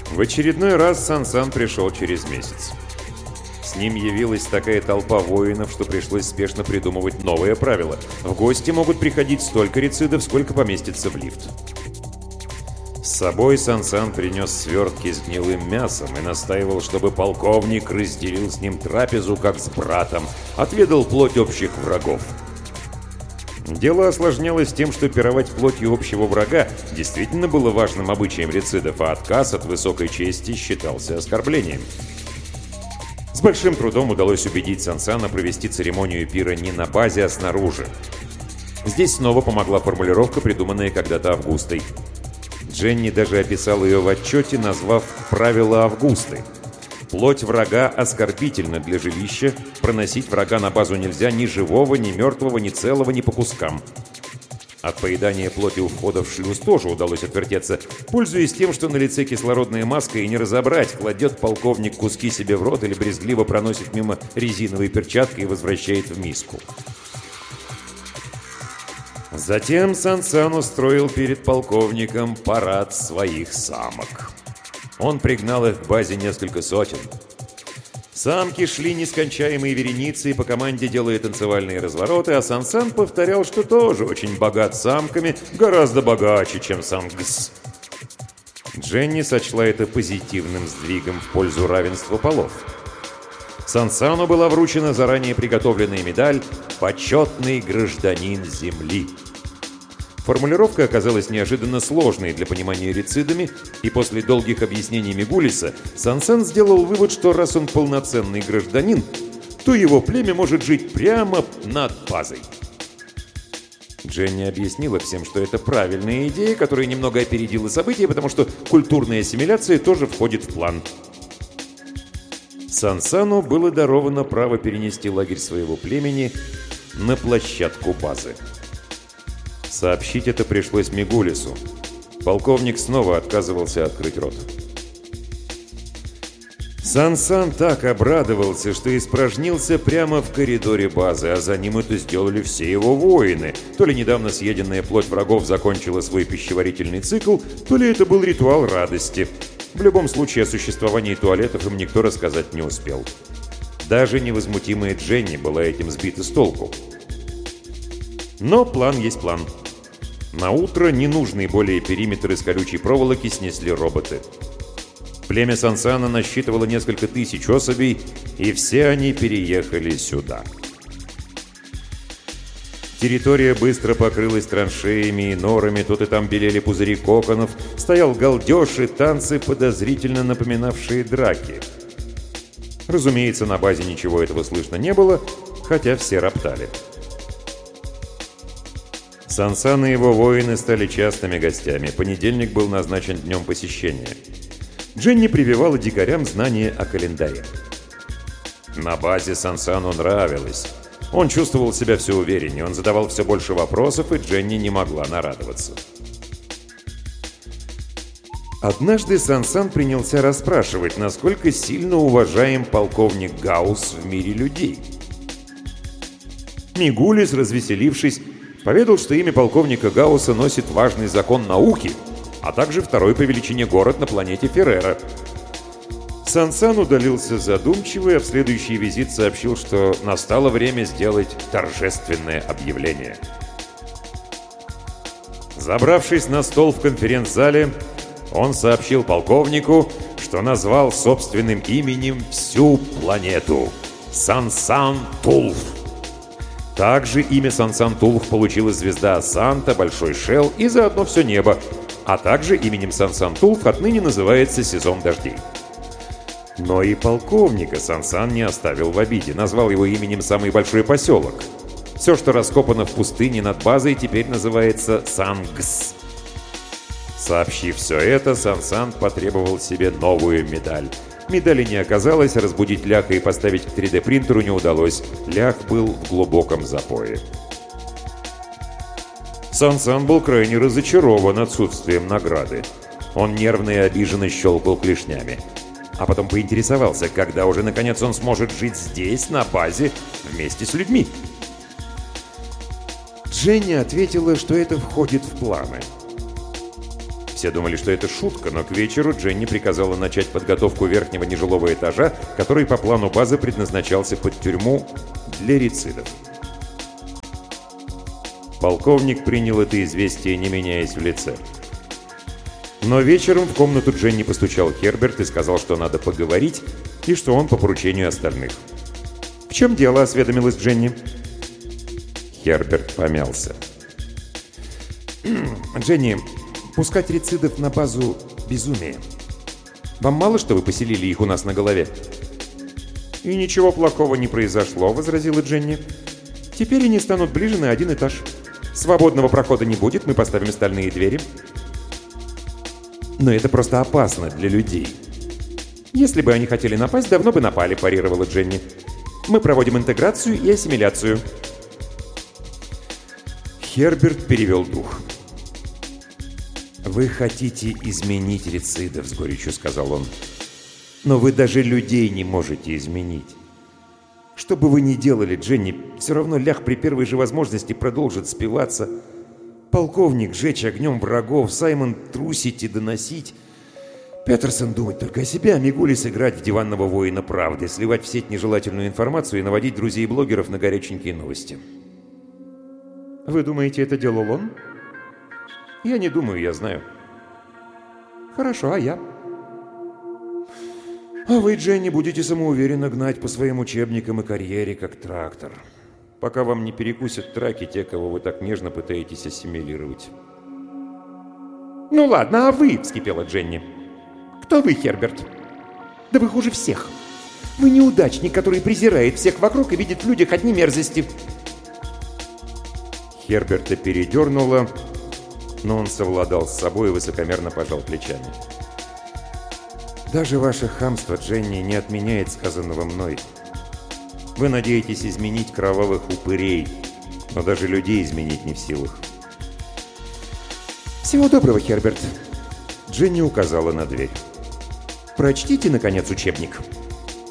В очередной раз Сан-Сан пришел через месяц. С ним явилась такая толпа воинов, что пришлось спешно придумывать новые правила. В гости могут приходить столько рецидов, сколько поместится в лифт. С собой Сан-Сан принес свертки с гнилым мясом и настаивал, чтобы полковник разделил с ним трапезу, как с братом, отведал плоть общих врагов. Дело осложнялось тем, что пировать плотью общего врага действительно было важным обычаем рецидов, а отказ от высокой чести считался оскорблением. С большим трудом удалось убедить Сан-Сана провести церемонию пира не на базе, а снаружи. Здесь снова помогла формулировка, придуманная когда-то Августой. Дженни даже описал ее в отчете, назвав «правила Августы». Плоть врага оскорбительна для жилища, проносить врага на базу нельзя ни живого, ни мертвого, ни целого, ни по кускам. От поедания плоти у входа в шлюз тоже удалось отвертеться, пользуясь тем, что на лице кислородная маска и не разобрать, кладет полковник куски себе в рот или брезгливо проносит мимо резиновой перчаткой и возвращает в миску. Затем Сан-Сан устроил перед полковником парад своих самок. Он пригнал их к базе несколько сотен. Самки шли нескончаемой вереницей, по команде делая танцевальные развороты, а Сан-Сан повторял, что тоже очень богат самками, гораздо богаче, чем сам Гс. Дженни сочла это позитивным сдвигом в пользу равенства полов. Сан-Сану была вручена заранее приготовленная медаль «Почетный гражданин Земли». Формулировка оказалась неожиданно сложной для понимания рецидами, и после долгих объяснений Мигулиса Сан-Сан сделал вывод, что раз он полноценный гражданин, то его племя может жить прямо над базой. Дженни объяснила всем, что это правильная идея, которая немного опередила события, потому что культурная ассимиляция тоже входит в план. Сан-Сану было даровано право перенести лагерь своего племени на площадку базы. Сообщить это пришлось Мигулису. Полковник снова отказывался открыть рот. Сан-Сан так обрадовался, что испражнился прямо в коридоре базы, а за ним это сделали все его воины. То ли недавно съеденная плоть врагов закончила свой пищеварительный цикл, то ли это был ритуал радости. В любом случае, о существовании туалетов им никто рассказать не успел. Даже невозмутимая Дженни была этим сбита с толку. Но план есть план. Наутро ненужный более периметр из колючей проволоки снесли роботы. Племя Сан-Сана насчитывало несколько тысяч особей, и все они переехали сюда. Территория быстро покрылась траншеями и норами, тут и там белели пузыри коконов, стоял галдеж и танцы, подозрительно напоминавшие драки. Разумеется, на базе ничего этого слышно не было, хотя все роптали. Сан-Сан и его воины стали частыми гостями. Понедельник был назначен днем посещения. Дженни прививала дикарям знания о календаре. На базе Сан-Сану нравилось. Он чувствовал себя все увереннее, он задавал все больше вопросов, и Дженни не могла нарадоваться. Однажды Сан-Сан принялся расспрашивать, насколько сильно уважаем полковник Гаусс в мире людей. Мигулис, развеселившись, поведал, что имя полковника Гаусса носит важный закон науки, а также второй по величине город на планете Феррера. Сан-Сан удалился задумчивый, а в следующий визит сообщил, что настало время сделать торжественное объявление. Забравшись на стол в конференц-зале, он сообщил полковнику, что назвал собственным именем всю планету — Сан-Сан-Тулф. Также имя Сан-Сан-Тулф получила звезда Асанта, Большой Шел и заодно все небо, а также именем Сан-Сан-Тулф отныне называется сезон дождей. Но и полковника Сан-Сан не оставил в обиде, назвал его именем самый большой поселок. Все, что раскопано в пустыне над базой, теперь называется Сан-Гс. Сообщив все это, Сан-Сан потребовал себе новую медаль. Медали не оказалось, разбудить Ляха и поставить к 3D-принтеру не удалось. Лях был в глубоком запое. Сан-Сан был крайне разочарован отсутствием награды. Он нервно и обиженно щелкал клешнями. А потом поинтересовался, когда уже наконец он сможет жить здесь, на базе, вместе с людьми. Дженни ответила, что это входит в планы. Все думали, что это шутка, но к вечеру Дженни приказала начать подготовку верхнего нежилого этажа, который по плану базы предназначался под тюрьму для рицидов. Полковник принял это известие, не меняясь в лице. Но вечером в комнату Дженни постучал Херберт и сказал, что надо поговорить, и что он по поручению остальных. «В чем дело?» — осведомилась Дженни. Херберт помялся. «Дженни, пускать рицидов на базу — безумие. Вам мало, что вы поселили их у нас на голове?» «И ничего плохого не произошло», — возразила Дженни. «Теперь они станут ближе на один этаж. Свободного прохода не будет, мы поставим стальные двери». «Но это просто опасно для людей». «Если бы они хотели напасть, давно бы напали», — парировала Дженни. «Мы проводим интеграцию и ассимиляцию». Херберт перевел дух. «Вы хотите изменить рицидов», — с горечью сказал он. «Но вы даже людей не можете изменить. Что бы вы ни делали, Дженни, все равно Лях при первой же возможности продолжит спиваться. Полковник жечь огнем врагов, Саймон трусить и доносить. Петерсон думать только о себе, а Мигулис играть в диванного воина правды, сливать в сеть нежелательную информацию и наводить друзей и блогеров на горяченькие новости». «Вы думаете, это делал он?» «Я не думаю, я знаю». «Хорошо, а я?» «А вы, Дженни, будете самоуверенно гнать по своим учебникам и карьере, как трактор, пока вам не перекусят траки те, кого вы так нежно пытаетесь ассимилировать». «Ну ладно, а вы?» — вскипела Дженни. «Кто вы, Херберт?» «Да вы хуже всех. Вы неудачник, который презирает всех вокруг и видит в людях одни мерзости». Херберта передернуло, но он совладал с собой и высокомерно пожал плечами. «Даже ваше хамство, Дженни, не отменяет сказанного мной. Вы надеетесь изменить кровавых упырей, но даже людей изменить не в силах». «Всего доброго, Херберт!» Дженни указала на дверь. «Прочтите, наконец, учебник».